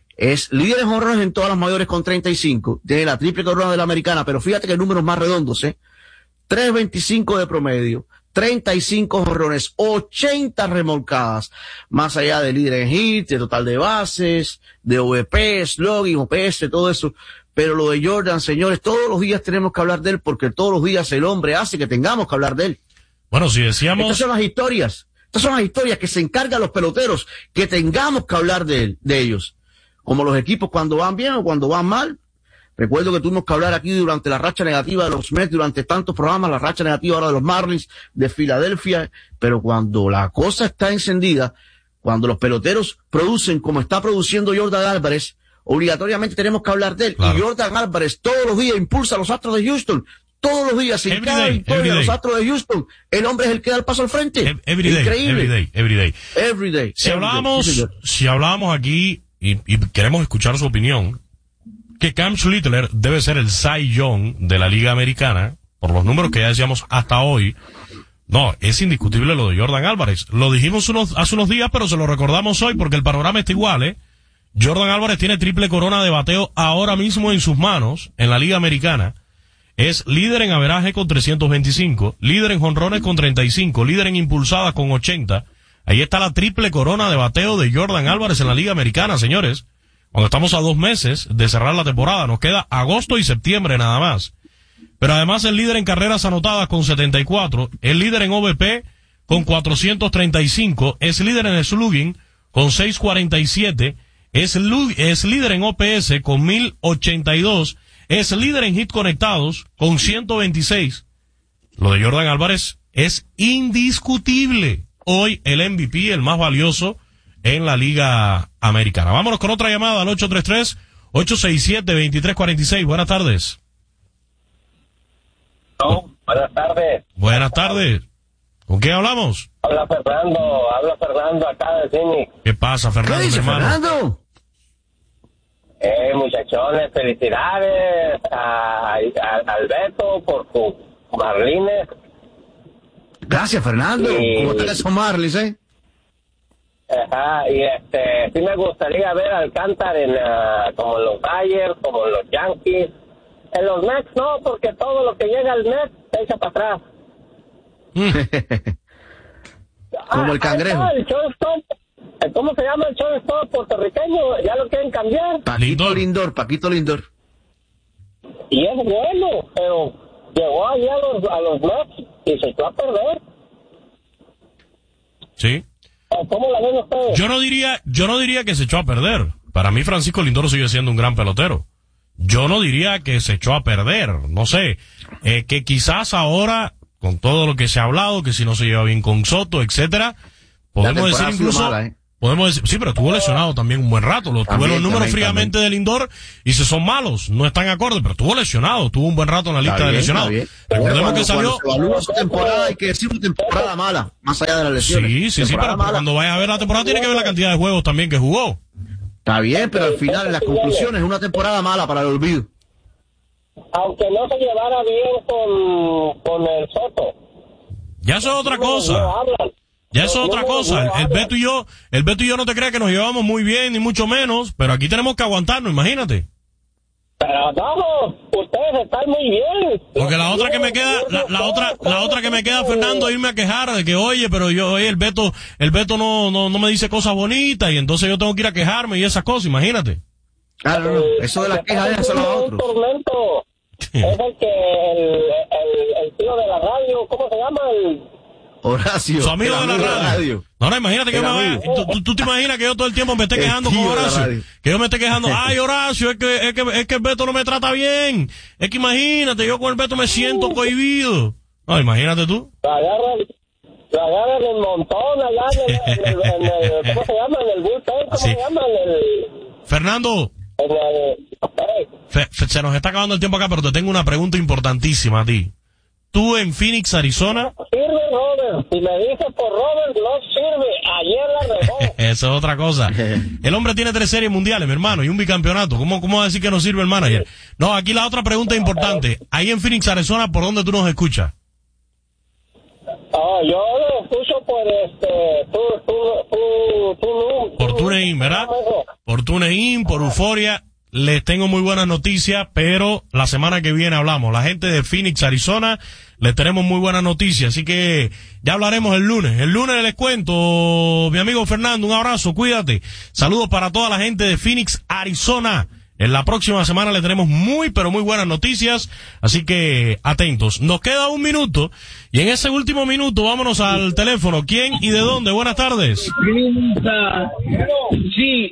Es líder en jonrones en todas las mayores con treinta y cinco. Tiene la triple corona de la americana, pero fíjate que números más redondos, ¿eh? tres veinticinco de promedio, treinta y cinco jonrones, ochenta remolcadas, más allá de líder en hits, de total de bases, de O V P, slugging, O P S, todo eso. Pero lo de Jordan, señores, todos los días tenemos que hablar de él, porque todos los días el hombre hace que tengamos que hablar de él. Bueno, si decíamos... Estas son las historias, estas son las historias que se encargan los peloteros, que tengamos que hablar de él, de ellos. Como los equipos cuando van bien o cuando van mal. Recuerdo que tuvimos que hablar aquí durante la racha negativa de los Mets, durante tantos programas, la racha negativa ahora de los Marlins, de Filadelfia, pero cuando la cosa está encendida, cuando los peloteros producen como está produciendo Jordan Álvarez, obligatoriamente tenemos que hablar de él. Claro. Y Jordan Álvarez todos los días impulsa a los Astros de Houston. Todos los días, en Every cada day, victoria every de los day. Astros de Houston, el hombre es el que da el paso al frente. Every day, Increíble. every day, every day. Every day. Si Every day. hablábamos, Sí, señor. si hablábamos aquí y, y queremos escuchar su opinión, que Cam Schlittler debe ser el Cy Young de la Liga Americana, por los números que ya decíamos hasta hoy. No, es indiscutible lo de Jordan Álvarez. Lo dijimos unos, hace unos días, pero se lo recordamos hoy porque el panorama está igual, ¿eh? Jordan Álvarez tiene triple corona de bateo ahora mismo en sus manos en la Liga Americana. Es líder en averaje con trescientos veinticinco, líder en jonrones con treinta y cinco, líder en impulsadas con ochenta. Ahí está la triple corona de bateo de Jordan Álvarez en la Liga Americana, señores. Cuando estamos a dos meses de cerrar la temporada, nos queda agosto y septiembre nada más. Pero además el líder en carreras anotadas con setenta y cuatro, el líder en O V P con cuatrocientos treinta y cinco, es líder en slugging con seiscientos cuarenta y siete, es, lu- es líder en O P S con mil ochenta y dos, es líder en hits conectados con ciento veintiséis. Lo de Jordan Álvarez es indiscutible. Hoy el M V P, el más valioso en la Liga Americana. Vámonos con otra llamada al ocho tres tres, ocho seis siete, dos tres cuatro seis. Buenas tardes. No, buenas tardes. Buenas tardes. ¿Con quién hablamos? Habla Fernando, habla Fernando acá de Phoenix. ¿Qué pasa, Fernando, ¿Qué dice, mi hermano? Fernando? Eh, muchachones, felicidades a, a, al Beto por sus Marlines. Gracias, Fernando. Y- ¿Cómo están esos Marlins, eh? Ajá, y este, sí me gustaría ver al Alcántar en, uh, como en los Dodgers, como en los Yankees. En los Mets no, porque todo lo que llega al Mets se echa para atrás. Como el Ah, ahí cangrejo. está, el shortstop. ¿Cómo se llama el shortstop puertorriqueño? Ya lo quieren cambiar. Paquito Lindor, Paquito Lindor. y es bueno, pero llegó ahí a los, a los Mets y se echó a perder. Sí. ¿Cómo la ven ustedes? Yo no diría, yo no diría que se echó a perder. Para mí Francisco Lindor sigue siendo un gran pelotero. Yo no diría que se echó a perder, no sé, eh, que quizás ahora, con todo lo que se ha hablado, que si no se lleva bien con Soto, etcétera, podemos decir incluso, mala, ¿eh? podemos decir, sí, pero estuvo lesionado también un buen rato, lo tuve los números también, fríamente también. de Lindor, y si son malos, no están acordes, pero estuvo lesionado, estuvo un buen rato en la lista bien, de lesionados. Recordemos cuando, que salió. Cuando se evalúa su temporada, hay que decir una temporada mala, más allá de las lesiones. Sí, sí, sí, pero, pero cuando vayas a ver la temporada, tiene que ver la cantidad de juegos también que jugó. Está bien, pero al final, en las conclusiones, es una temporada mala para el olvido. Aunque no se llevara bien con, con el Soto. Ya eso es otra cosa. Ya eso es otra cosa. El, el Beto y yo, el Beto y yo no te creas que nos llevamos muy bien, ni mucho menos, pero aquí tenemos que aguantarnos, imagínate. Pero vamos, ustedes están muy bien. Porque la otra que me queda, la, la otra, la otra que me queda, Fernando, irme a quejar de que, oye, pero yo, oye, el Beto, el Beto no, no, no me dice cosas bonitas y entonces yo tengo que ir a quejarme y esas cosas, imagínate. Claro, no, eso de las quejas déjaselo a otros. Es el que, el, el, el tío de la radio, ¿cómo se llama? El... Horacio. Su amigo de la radio. radio. No, no, imagínate que me vaya, tú, tú, tú te imaginas que yo todo el tiempo me esté quejando con Horacio. Que yo me esté quejando, ay Horacio, es que, es que, es que el Beto no me trata bien. Es que imagínate, yo con el Beto me siento cohibido. No, imagínate tú. La agarran, la agarran en montón allá en el, en el, en el, ¿cómo se llama? En el bullpen, ¿cómo sí. se llama? En el... Fernando. En el... Fe, fe, se nos está acabando el tiempo acá, pero te tengo una pregunta importantísima a ti. Tú en Phoenix, Arizona. No sirve Robert. Si me dices por Robert, no sirve. Ayer la regó. Eso es otra cosa. El hombre tiene tres series mundiales, mi hermano, y un bicampeonato. ¿Cómo, cómo va a decir que no sirve el manager? No, aquí la otra pregunta importante. Ahí en Phoenix, Arizona, ¿por dónde tú nos escuchas? Oh, yo lo escucho por este, tú, tú, tú, tú, por TuneIn, ¿verdad? Por TuneIn, por Euforia. Les tengo muy buenas noticias, pero la semana que viene hablamos. La gente de Phoenix, Arizona, les tenemos muy buenas noticias, así que ya hablaremos el lunes. El lunes les cuento, mi amigo Fernando, un abrazo, cuídate. Saludos para toda la gente de Phoenix, Arizona. En la próxima semana le tenemos muy, pero muy buenas noticias, así que atentos. Nos queda un minuto, y en ese último minuto vámonos al teléfono. ¿Quién y de dónde? Buenas tardes. Sí,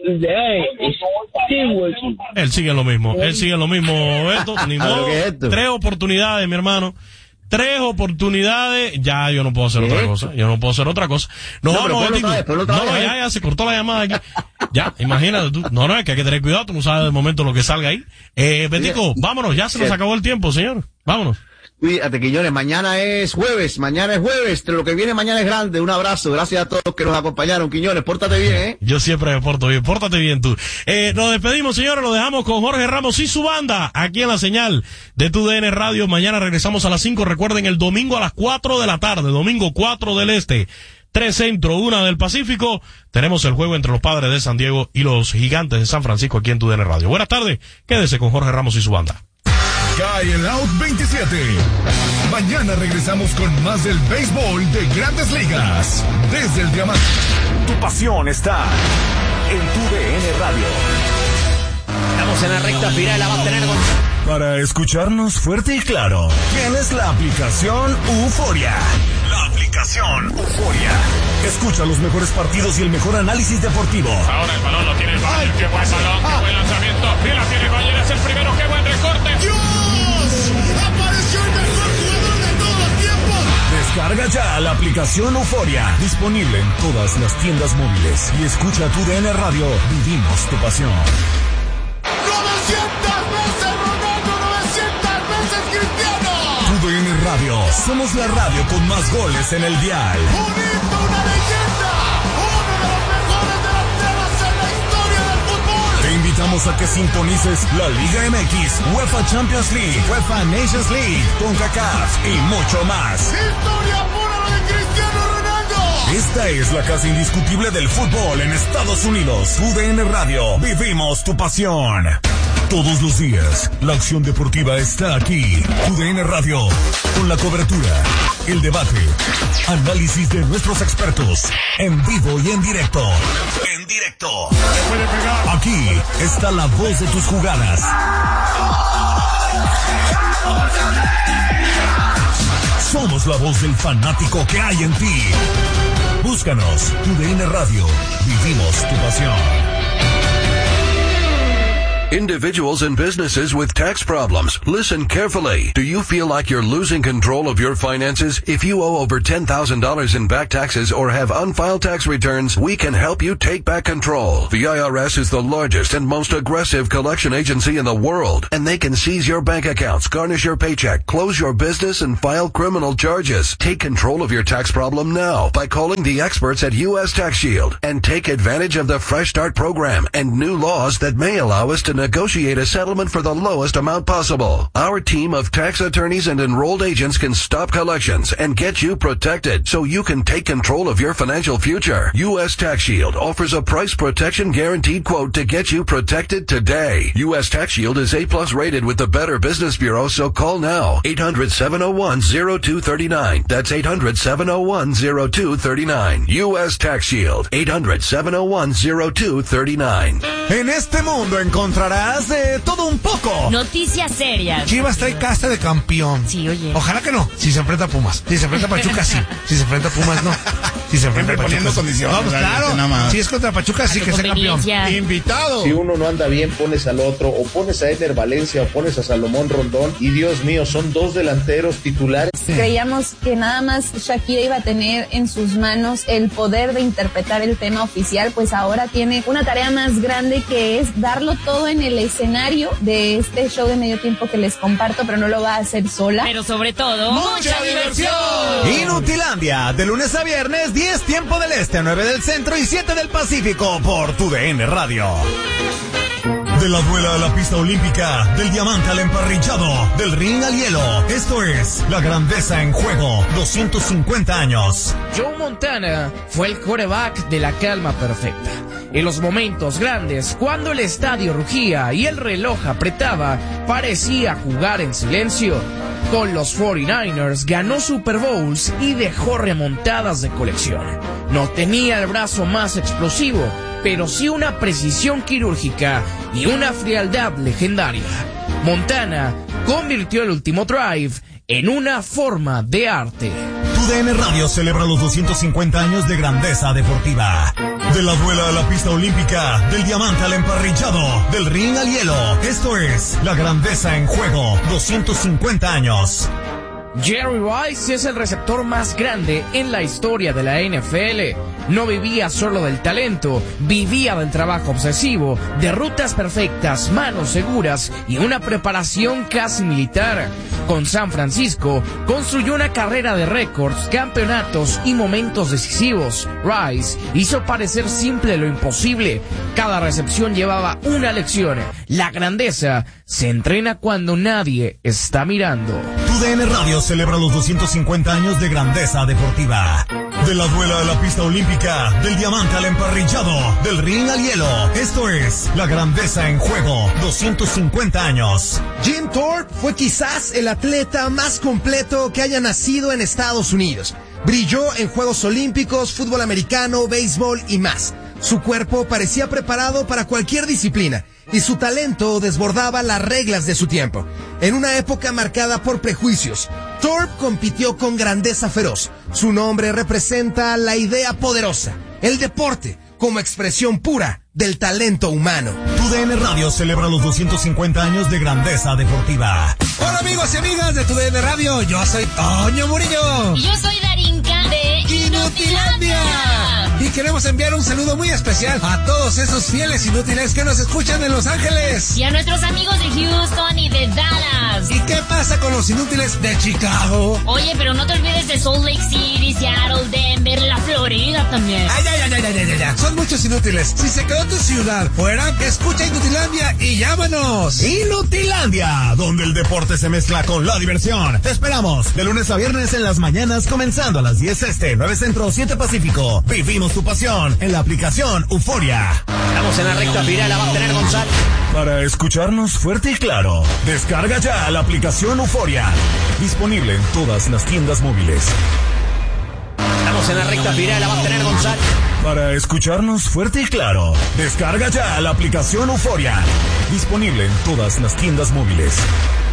él sigue en lo mismo, él sigue en lo mismo, Beto, ni modo. Tres oportunidades, mi hermano. Tres oportunidades, ya yo no puedo hacer otra cosa, yo no puedo hacer otra cosa. Nos no, vamos, Betico. Vez, no, no, ya, ya, se cortó la llamada aquí. Ya, imagínate tú. No, no, es que hay que tener cuidado, tú no sabes de momento lo que salga ahí. Eh, Betico, vámonos, ya se nos acabó el tiempo, señor. Vámonos. Cuídate, Quiñones, mañana es jueves, mañana es jueves, lo que viene mañana es grande, un abrazo, gracias a todos que nos acompañaron, Quiñones, pórtate bien, ¿eh? Yo siempre me porto bien, pórtate bien tú. Eh, nos despedimos, señores, lo dejamos con Jorge Ramos y su banda, aquí en la señal de tu D N Radio, mañana regresamos a las cinco, recuerden, el domingo a las cuatro de la tarde, domingo cuatro del Este, tres Centro, una del Pacífico, tenemos el juego entre los Padres de San Diego y los Gigantes de San Francisco aquí en tu D N Radio. Buenas tardes, quédese con Jorge Ramos y su banda. Cae el Out veintisiete. Mañana regresamos con más del béisbol de Grandes Ligas. Desde el diamante. Tu pasión está en tu D N Radio. Estamos en la recta final, la va a tener con... Para escucharnos fuerte y claro, tienes la aplicación Euforia. La aplicación Euforia. Escucha los mejores partidos y el mejor análisis deportivo. Ahora el balón lo tiene el Bayern. Qué buen balón, qué buen lanzamiento. Y la tiene el Bayern, es el primero, qué buen recorte. ¡Dios! ¡Apareció el mejor jugador de todos los tiempos! Descarga ya la aplicación Euforia. Disponible en todas las tiendas móviles. Y escucha tu D N Radio. Vivimos tu pasión. ¡novecientas veces Ronaldo! ¡novecientas veces Cristiano! Tu D N Radio. Somos la radio con más goles en el dial. ¡Un himno, una leyenda! ¡Uno de los mejores delanteros en la historia del fútbol! Te invitamos a que sintonices la Liga M X, UEFA Champions League, UEFA Nations League, CONCACAF y mucho más. ¡Historia pura de Cristiano Ronaldo! Esta es la casa indiscutible del fútbol en Estados Unidos. U D N Radio. Vivimos tu pasión. Todos los días, la acción deportiva está aquí. U D N Radio. Con la cobertura, el debate, análisis de nuestros expertos. En vivo y en directo. En directo. Aquí está la voz de tus jugadas. Somos la voz del fanático que hay en ti. Búscanos, Tu D N Radio. Vivimos tu pasión. Individuals and businesses with tax problems, listen carefully. Do you feel like you're losing control of your finances? If you owe over ten thousand dollars in back taxes or have unfiled tax returns, we can help you take back control. The I R S is the largest and most aggressive collection agency in the world, and they can seize your bank accounts, garnish your paycheck, close your business, and file criminal charges. Take control of your tax problem now by calling the experts at U S Tax Shield and take advantage of the Fresh Start program and new laws that may allow us to negotiate a settlement for the lowest amount possible. Our team of tax attorneys and enrolled agents can stop collections and get you protected so you can take control of your financial future. U S Tax Shield offers a price protection guaranteed quote to get you protected today. U S Tax Shield is A plus rated with the Better Business Bureau, so call now. eight hundred, seven oh one, oh two three nine. That's eight hundred, seven oh one, oh two three nine. U S Tax Shield. eight hundred, seven oh one, oh two three nine. En este mundo encontrarás de todo un poco. Noticias serias. Chivas trae casta de campeón. Sí, oye. Ojalá que no. Si se enfrenta a Pumas. Si se enfrenta a Pachuca, sí. Si se enfrenta a Pumas, no. Si se enfrenta a Pachuca, condiciones. Vamos, claro. Si es contra Pachuca, sí que sea campeón. Invitado. Si uno no anda bien, pones al otro. O pones a Eder Valencia o pones a Salomón Rondón. Y Dios mío, son dos delanteros titulares. Creíamos que nada más Shakira iba a tener en sus manos el poder de interpretar el tema oficial, pues ahora tiene una tarea más grande, que es darlo todo en el escenario de este show de medio tiempo que les comparto, pero no lo va a hacer sola. Pero sobre todo, ¡mucha diversión! Inutilandia, de lunes a viernes, diez tiempo del este, nueve del centro y siete del Pacífico, por Tu D N Radio. De la duela a la pista olímpica, del diamante al emparrillado, del ring al hielo. Esto es La Grandeza en Juego, doscientos cincuenta años. Joe Montana fue el quarterback de la calma perfecta. En los momentos grandes, cuando el estadio rugía y el reloj apretaba, parecía jugar en silencio. Con los cuarenta y nueve ers ganó Super Bowls y dejó remontadas de colección. No tenía el brazo más explosivo, pero sí una precisión quirúrgica y una frialdad legendaria. Montana convirtió el último drive en una forma de arte. Tu D N Radio celebra los doscientos cincuenta años de grandeza deportiva. De la duela a la pista olímpica, del diamante al emparrillado, del ring al hielo. Esto es La Grandeza en Juego, doscientos cincuenta años. Jerry Rice es el receptor más grande en la historia de la N F L. No vivía solo del talento, vivía del trabajo obsesivo, de rutas perfectas, manos seguras y una preparación casi militar. Con San Francisco, construyó una carrera de récords, campeonatos y momentos decisivos. Rice hizo parecer simple lo imposible. Cada recepción llevaba una lección. La grandeza se entrena cuando nadie está mirando. Tu D N Radio celebra los doscientos cincuenta años de grandeza deportiva. De la duela a la pista olímpica, del diamante al emparrillado, del ring al hielo. Esto es La Grandeza en Juego, doscientos cincuenta años. Jim Thorpe fue quizás el atleta más completo que haya nacido en Estados Unidos. Brilló en Juegos Olímpicos, fútbol americano, béisbol y más. Su cuerpo parecía preparado para cualquier disciplina y su talento desbordaba las reglas de su tiempo. En una época marcada por prejuicios, Thorpe compitió con grandeza feroz. Su nombre representa la idea poderosa, el deporte como expresión pura del talento humano. Tu D N Radio celebra los doscientos cincuenta años de grandeza deportiva. Hola amigos y amigas de Tu D N Radio, yo soy Toño Murillo. Y yo soy Darinka de Inutilandia. Y queremos enviar un saludo muy especial a todos esos fieles inútiles que nos escuchan en Los Ángeles. Y a nuestros amigos de Houston y de Dallas. ¿Y qué pasa con los inútiles de Chicago? Oye, pero no te olvides de Salt Lake City, Seattle, Denver, la Florida también. Ay, ay, ay, ay, ay, ay, ay. Son muchos inútiles. Si se quedó tu ciudad fuera, escucha Inutilandia y llámanos. Inutilandia, donde el deporte se mezcla con la diversión. Te esperamos de lunes a viernes en las mañanas, comenzando a las diez este, nueve centro, siete pacífico. Vivimos tu pasión en la aplicación Euforia. Estamos en la recta final, la va a tener Gonzalo. Para escucharnos fuerte y claro, descarga ya la aplicación Euforia. Disponible en todas las tiendas móviles. Estamos en la recta final, la va a tener Gonzalo. Para escucharnos fuerte y claro, descarga ya la aplicación Euforia. Disponible en todas las tiendas móviles.